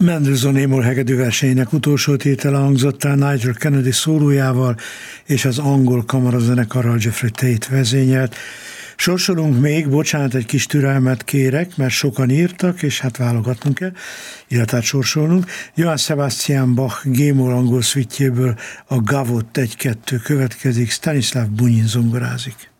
Mendelssohn émol hegedű versenyének utolsó tétele hangzott el Nigel Kennedy szólójával és az angol kamarazenekarral Jeffrey Tate vezényelt. Sorsolunk még, bocsánat, egy kis türelmet kérek, mert sokan írtak, és hát válogatnunk kell, illetve hát sorsolnunk. Johann Sebastian Bach G-moll angol szvittjéből a Gavotte 1-2 következik, Stanislav Bunyin zongorázik.